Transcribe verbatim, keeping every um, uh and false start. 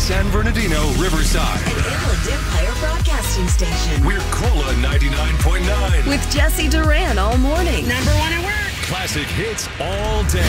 San Bernardino, Riverside. An Inland Empire broadcasting station. We're Cola ninety-nine point nine. With Jesse Duran all morning. Number one at work. Classic hits all day.